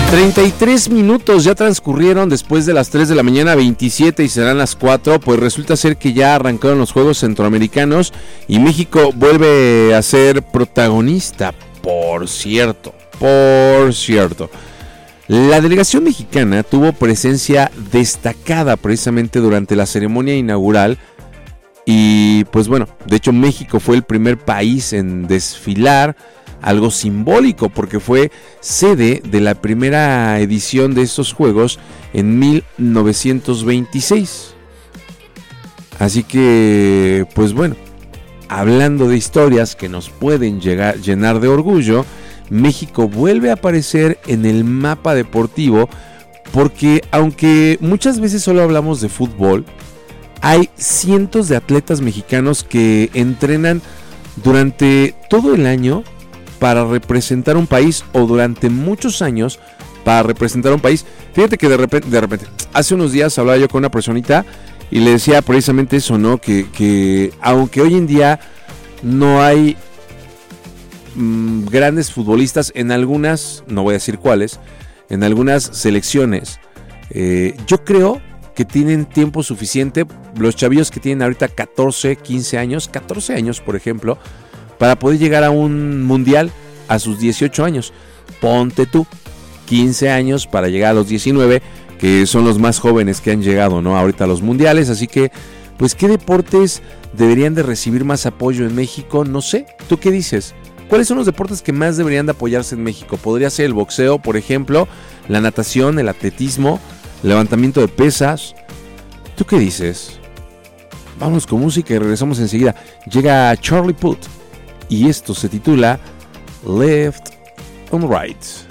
33 minutos ya transcurrieron después de las 3 de la mañana, 27 y serán las 4, pues resulta ser que ya arrancaron los Juegos Centroamericanos y México vuelve a ser protagonista, por cierto. La delegación mexicana tuvo presencia destacada precisamente durante la ceremonia inaugural y pues bueno, de hecho México fue el primer país en desfilar, algo simbólico porque fue sede de la primera edición de estos Juegos en 1926. Así que, pues bueno, hablando de historias que nos pueden llenar de orgullo, México vuelve a aparecer en el mapa deportivo porque aunque muchas veces solo hablamos de fútbol, hay cientos de atletas mexicanos que entrenan durante todo el año para representar un país o durante muchos años para representar un país. Fíjate que de repente, hace unos días hablaba yo con una personita y le decía precisamente eso, ¿no? Que aunque hoy en día no hay grandes futbolistas en algunas, no voy a decir cuáles, en algunas selecciones, yo creo que tienen tiempo suficiente, los chavillos que tienen ahorita 14 años por ejemplo, para poder llegar a un mundial a sus 18 años. Ponte tú, 15 años para llegar a los 19, que son los más jóvenes que han llegado, ¿no? Ahorita a los mundiales. Así que, pues, ¿qué deportes deberían de recibir más apoyo en México? No sé, ¿tú qué dices? ¿Cuáles son los deportes que más deberían de apoyarse en México? Podría ser el boxeo, por ejemplo, la natación, el atletismo, el levantamiento de pesas. ¿Tú qué dices? Vamos con música y regresamos enseguida. Llega Charlie Puth y esto se titula Left on Right.